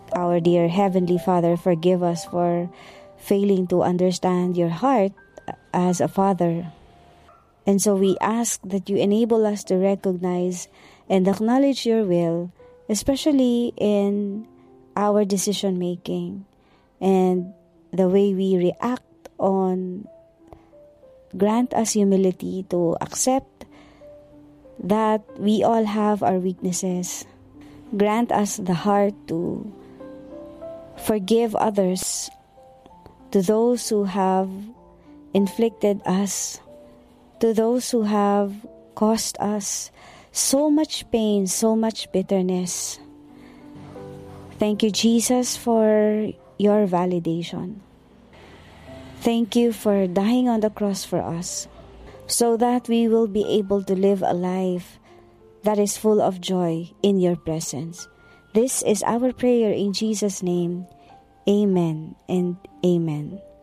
Our dear Heavenly Father, forgive us for failing to understand your heart as a father. And so we ask that you enable us to recognize and acknowledge your will, especially in our decision making and the way we react on. Grant us humility to accept that we all have our weaknesses. Grant us the heart to forgive others, to those who have inflicted us, to those who have caused us so much pain, so much bitterness. Thank you, Jesus, for your validation. Thank you for dying on the cross for us, so that we will be able to live a life that is full of joy in your presence. This is our prayer in Jesus' name. Amen and amen.